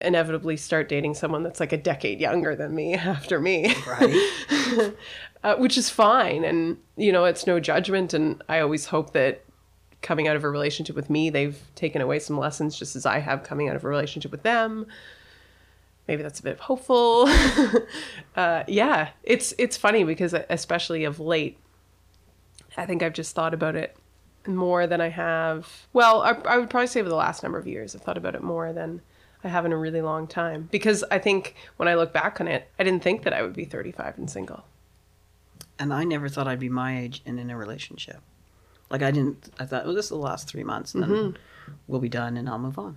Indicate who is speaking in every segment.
Speaker 1: inevitably start dating someone that's like a decade younger than me after me.
Speaker 2: Right.
Speaker 1: Which is fine. And, you know, it's no judgment. And I always hope that coming out of a relationship with me, they've taken away some lessons just as I have coming out of a relationship with them. Maybe that's a bit hopeful. Yeah, it's funny because especially of late, I think I've just thought about it more than I have. Well, I would probably say over the last number of years, I've thought about it more than I have in a really long time. Because I think when I look back on it, I didn't think that I would be 35 and single.
Speaker 2: And I never thought I'd be my age and in a relationship. Like I thought, well, this is the last 3 months and then we'll be done and I'll move on.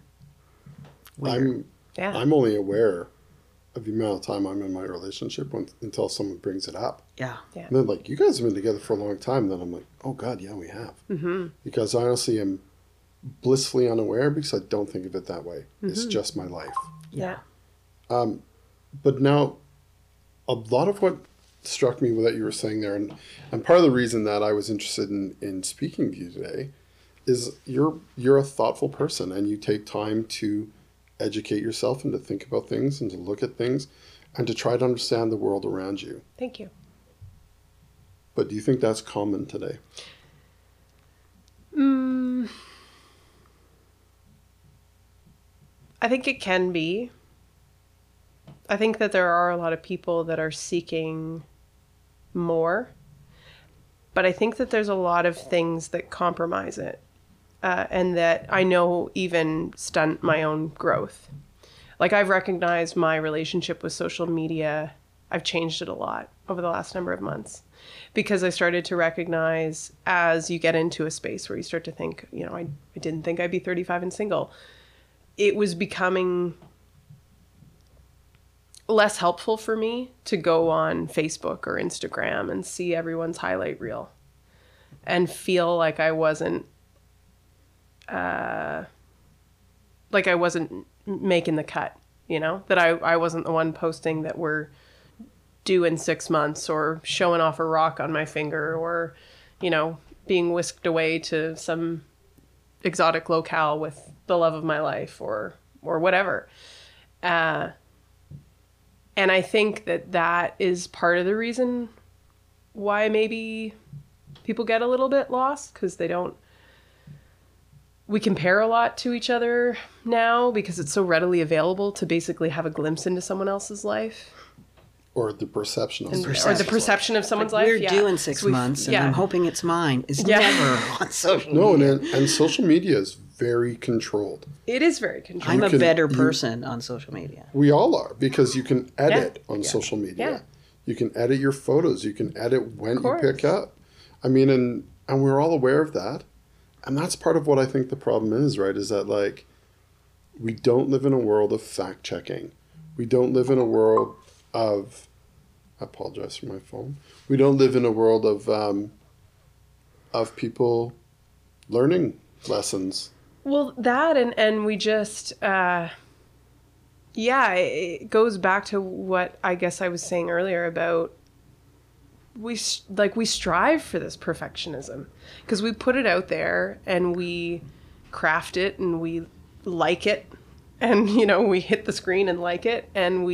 Speaker 3: I'm only aware of the amount of time I'm in my relationship until someone brings it up.
Speaker 2: Yeah.
Speaker 1: Yeah.
Speaker 3: And then like, you guys have been together for a long time. Then I'm like, oh God, yeah, we have. Because I honestly am blissfully unaware because I don't think of it that way. It's just my life.
Speaker 1: Yeah.
Speaker 3: But now, a lot of what struck me with what you were saying there, and part of the reason that I was interested in speaking to you today is you're a thoughtful person and you take time to educate yourself and to think about things and to look at things and to try to understand the world around you.
Speaker 1: Thank you.
Speaker 3: But do you think that's common today?
Speaker 1: I think it can be. I think that there are a lot of people that are seeking more, but I think that there's a lot of things that compromise it, and that I know even stunt my own growth. Like I've recognized my relationship with social media, I've changed it a lot over the last number of months because I started to recognize as you get into a space where you start to think, you know, I didn't think I'd be 35 and single. It was becoming less helpful for me to go on Facebook or Instagram and see everyone's highlight reel and feel like I wasn't making the cut, you know, that I wasn't the one posting that we're due in 6 months or showing off a rock on my finger or, you know, being whisked away to some exotic locale with the love of my life or whatever. And I think that is part of the reason why maybe people get a little bit lost because we compare a lot to each other now because it's so readily available to basically have a glimpse into someone else's life.
Speaker 3: Or the perception of
Speaker 1: Or the perception of someone's life.
Speaker 2: We're due in 6 months and I'm hoping it's mine. It's never on social media.
Speaker 3: No, and social media is very controlled.
Speaker 1: It is very controlled.
Speaker 2: I'm a better person on social media.
Speaker 3: We all are because you can edit on social media.
Speaker 1: Yeah.
Speaker 3: You can edit your photos. You can edit when you pick up. I mean, and we're all aware of that. And that's part of what I think the problem is, right? Is that like, we don't live in a world of fact checking. We don't live in a world of, I apologize for my phone. We don't live in a world of people learning lessons.
Speaker 1: Well, that and we just, it goes back to what I guess I was saying earlier about we strive for this perfectionism because we put it out there and we craft it and we like it and, you know, we hit the screen and like it and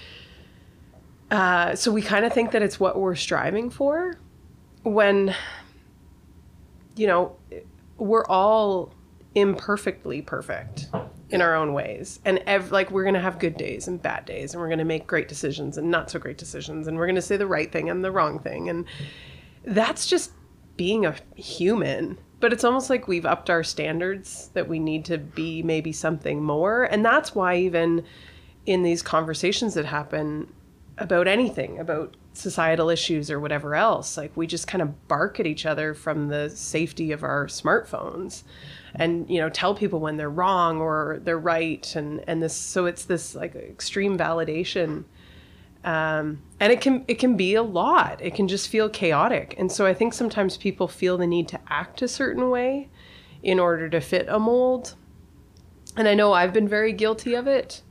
Speaker 1: so we kind of think that it's what we're striving for when, you know, we're all imperfectly perfect in our own ways. And we're going to have good days and bad days and we're going to make great decisions and not so great decisions. And we're going to say the right thing and the wrong thing. And that's just being a human. But it's almost like we've upped our standards that we need to be maybe something more. And that's why even in these conversations that happen about anything, about societal issues or whatever else, like we just kind of bark at each other from the safety of our smartphones and, you know, tell people when they're wrong or they're right. And this, so it's this like extreme validation. And it can be a lot. It can just feel chaotic. And so I think sometimes people feel the need to act a certain way in order to fit a mold. And I know I've been very guilty of it.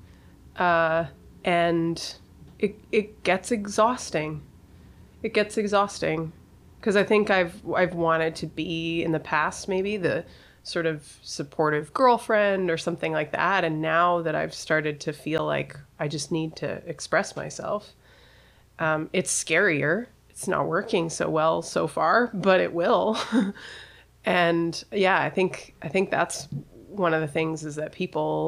Speaker 1: And it gets exhausting. It gets exhausting because I think I've wanted to be in the past maybe the sort of supportive girlfriend or something like that. And now that I've started to feel like I just need to express myself, it's scarier. It's not working so well so far, but it will. And yeah, I think that's one of the things, is that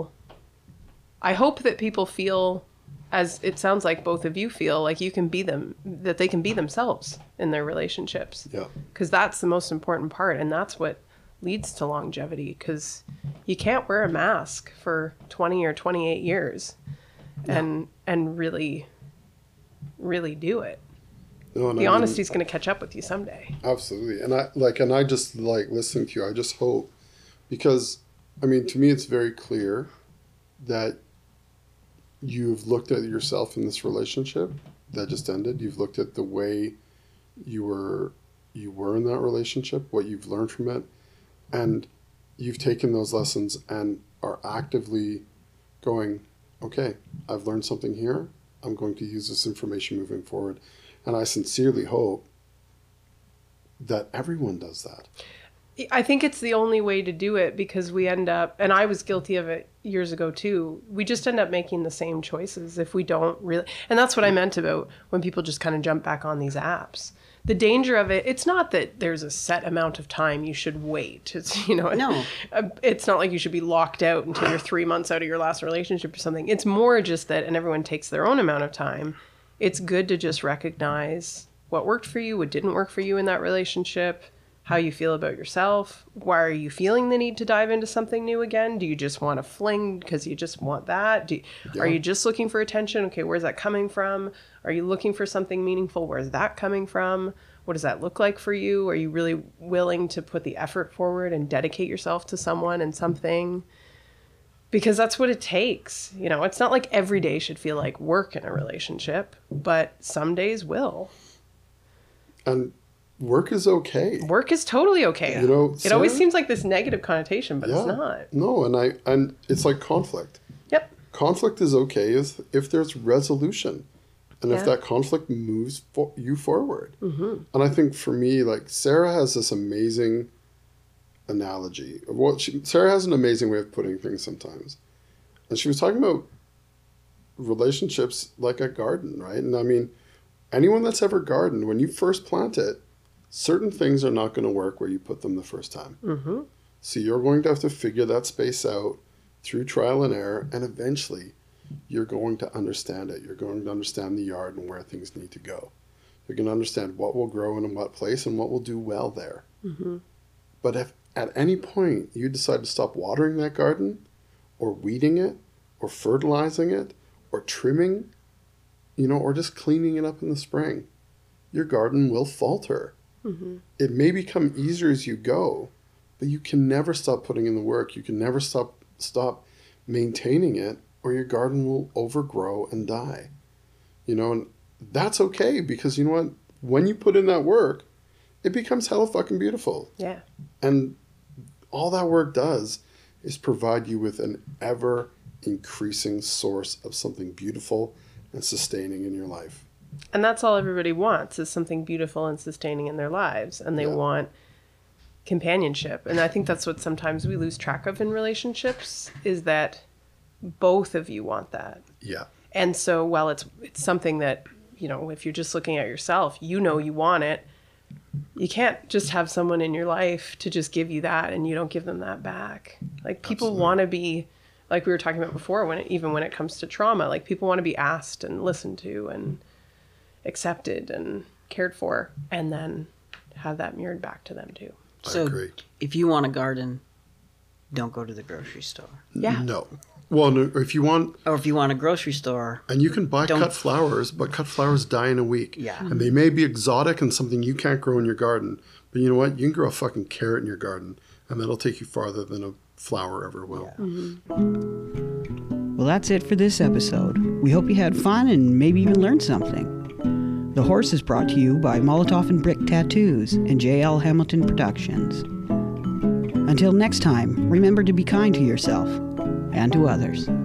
Speaker 1: I hope that people feel, as it sounds like both of you feel, like that they can be themselves in their relationships.
Speaker 3: Yeah.
Speaker 1: Because that's the most important part. And that's what leads to longevity, because you can't wear a mask for 20 or 28 years and really, really do it.
Speaker 3: No, and
Speaker 1: The honesty is going to catch up with you someday.
Speaker 3: Absolutely. And I just like listening to you. I just hope, because I mean, to me, it's very clear that you've looked at yourself in this relationship that just ended. You've looked at the way you were in that relationship, what you've learned from it, and you've taken those lessons and are actively going, okay, I've learned something here. I'm going to use this information moving forward. And I sincerely hope that everyone does that.
Speaker 1: I think it's the only way to do it, because we end up, and I was guilty of it years ago too, we just end up making the same choices if we don't really, and that's what I meant about when people just kind of jump back on these apps. The danger of it, it's not that there's a set amount of time you should wait. It's,
Speaker 2: No.
Speaker 1: It's not like you should be locked out until you're 3 months out of your last relationship or something. It's more just that, and everyone takes their own amount of time. It's good to just recognize what worked for you, what didn't work for you in that relationship, how you feel about yourself. Why are you feeling the need to dive into something new again? Do you just want to fling because you just want that? Are you just looking for attention? Okay, where's that coming from? Are you looking for something meaningful? Where's that coming from? What does that look like for you? Are you really willing to put the effort forward and dedicate yourself to someone and something? Because that's what it takes. It's not like every day should feel like work in a relationship, but some days will.
Speaker 3: And work is okay.
Speaker 1: Work is totally okay. It always seems like this negative connotation, but it's not.
Speaker 3: No, and it's like conflict.
Speaker 1: Yep.
Speaker 3: Conflict is okay if there's resolution, and if that conflict moves you forward. Mm-hmm. And I think for me, like, Sarah has this amazing analogy of Sarah has an amazing way of putting things sometimes, and she was talking about relationships like a garden, right? And I mean, anyone that's ever gardened, when you first plant it, certain things are not going to work where you put them the first time. Mm-hmm. So you're going to have to figure that space out through trial and error, and eventually you're going to understand it. You're going to understand the yard and where things need to go. You're going to understand what will grow in what place and what will do well there. Mm-hmm. But if at any point you decide to stop watering that garden, or weeding it, or fertilizing it, or trimming, or just cleaning it up in the spring, your garden will falter. Mm-hmm. It may become easier as you go, but you can never stop putting in the work. You can never stop maintaining it, or your garden will overgrow and die. And that's okay, because you know what? When you put in that work, it becomes hella fucking beautiful.
Speaker 1: Yeah.
Speaker 3: And all that work does is provide you with an ever increasing source of something beautiful and sustaining in your life.
Speaker 1: And that's all everybody wants, is something beautiful and sustaining in their lives. And they want companionship. And I think that's what sometimes we lose track of in relationships, is that both of you want that.
Speaker 3: Yeah.
Speaker 1: And so while it's something that, if you're just looking at yourself, you want it, you can't just have someone in your life to just give you that and you don't give them that back. Like, people want to be, like we were talking about before, even when it comes to trauma, like, people want to be asked and listened to and accepted and cared for, and then have that mirrored back to them too.
Speaker 2: So if you want a garden, don't go to the grocery store.
Speaker 1: Yeah.
Speaker 3: No. Well, no, if you want
Speaker 2: a grocery store.
Speaker 3: And you can buy cut flowers, but cut flowers die in a week.
Speaker 2: Yeah.
Speaker 3: And they may be exotic and something you can't grow in your garden. But you know what? You can grow a fucking carrot in your garden, and that'll take you farther than a flower ever will.
Speaker 2: Yeah. Mm-hmm. Well, that's it for this episode. We hope you had fun and maybe even learned something. The Horse is brought to you by Molotov and Brick Tattoos and J.L. Hamilton Productions. Until next time, remember to be kind to yourself and to others.